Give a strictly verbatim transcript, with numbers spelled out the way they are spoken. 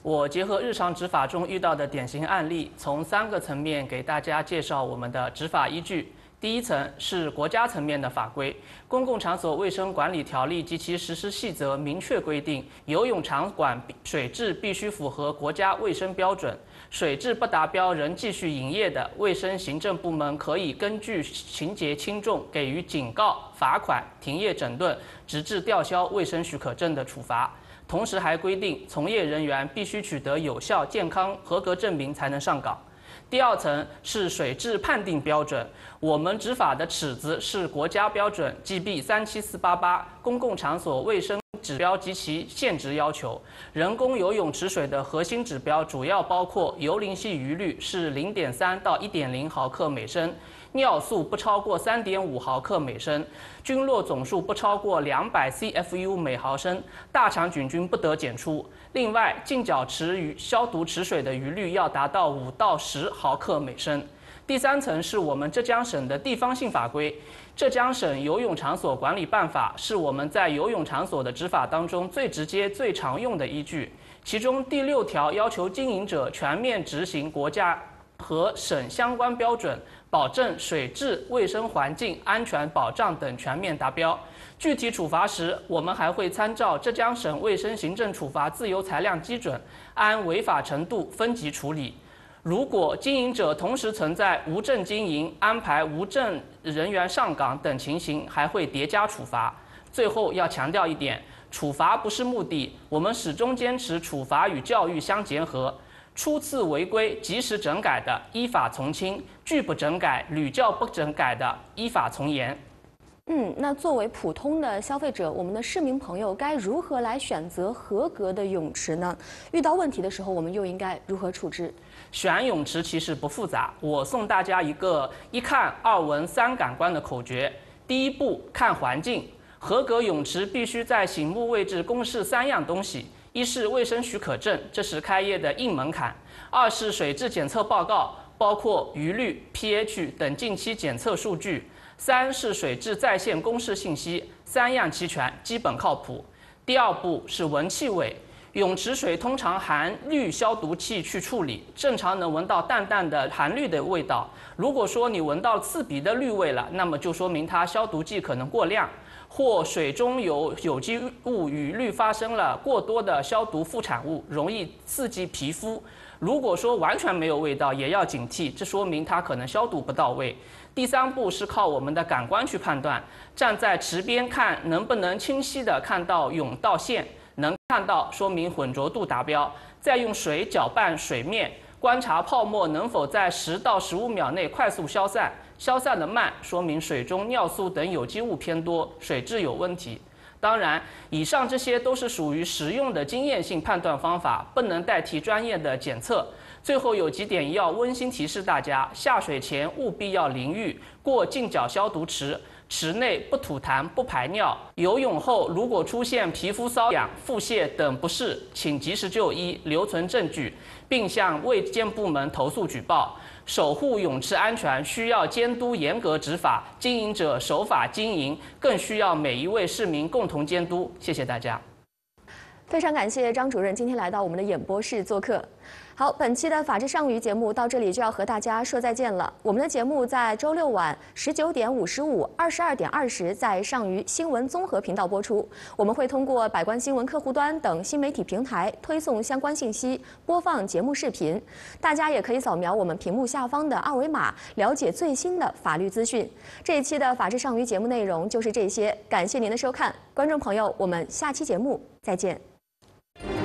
我结合日常执法中遇到的典型案例，从三个层面给大家介绍我们的执法依据。第一层是国家层面的法规，《公共场所卫生管理条例》及其实施细则明确规定，游泳场馆水质必须符合国家卫生标准，水质不达标仍继续营业的，卫生行政部门可以根据情节轻重给予警告、罚款、停业整顿，直至吊销卫生许可证的处罚。同时还规定，从业人员必须取得有效健康合格证明才能上岗。第二层是水质判定标准，我们执法的尺子是国家标准 G B 三七四八八公共场所卫生指标及其限值要求。人工游泳池水的核心指标主要包括游离性余氯是 零点三到一点零毫克每升，尿素不超过 三点五毫克每升，菌落总数不超过两百 C F U 每毫升，大肠菌菌不得检出。另外，进角池与消毒池水的余氯要达到五到十毫克每升。第三层是我们浙江省的地方性法规，《浙江省游泳场所管理办法》是我们在游泳场所的执法当中最直接、最常用的依据。其中第六条要求经营者全面执行国家和省相关标准，保证水质、卫生环境、安全保障等全面达标。具体处罚时，我们还会参照浙江省卫生行政处罚自由裁量基准，按违法程度分级处理。如果经营者同时存在无证经营、安排无证人员上岗等情形，还会叠加处罚。最后要强调一点，处罚不是目的，我们始终坚持处罚与教育相结合。初次违规及时整改的，依法从轻；拒不整改、屡教不整改的，依法从严。 嗯，那作为普通的消费者，我们的市民朋友该如何来选择合格的泳池呢？遇到问题的时候，我们又应该如何处置？ 选泳池其实不复杂，我送大家一个一看、二闻、三感官的口诀。第一步，看环境，合格泳池必须在醒目位置公示三样东西。一是卫生许可证，这是开业的硬门槛；二是水质检测报告，包括余氯、pH 等近期检测数据；三是水质在线公示信息，三样齐全，基本靠谱。第二步是闻气味，泳池水通常含氯消毒器去处理，正常能闻到淡淡的含氯的味道。如果说你闻到刺鼻的氯味了，那么就说明它消毒剂可能过量，或水中有有机物与氯发生了过多的消毒副产物，容易刺激皮肤。如果说完全没有味道，也要警惕，这说明它可能消毒不到位。第三步是靠我们的感官去判断，站在池边看能不能清晰地看到泳道线，能看到说明浑浊度达标，再用水搅拌水面，观察泡沫能否在十到十五秒内快速消散，消散的慢，说明水中尿素等有机物偏多，水质有问题。当然，以上这些都是属于实用的经验性判断方法，不能代替专业的检测。最后有几点要温馨提示大家：下水前务必要淋浴，过近角消毒池。池内不吐痰、不排尿。游泳后如果出现皮肤瘙痒、腹泻等不适，请及时就医，留存证据，并向卫健部门投诉举报。守护泳池安全需要监督严格执法，经营者守法经营，更需要每一位市民共同监督。谢谢大家。 非常感谢张主任今天来到我们的演播室做客。好，本期的《法治上虞》节目到这里就要和大家说再见了。我们的节目在周六晚十九点五十五、二十二点二十在上虞新闻综合频道播出。我们会通过百官新闻客户端等新媒体平台推送相关信息，播放节目视频。大家也可以扫描我们屏幕下方的二维码，了解最新的法律资讯。这一期的《法治上虞》节目内容就是这些，感谢您的收看，观众朋友，我们下期节目再见。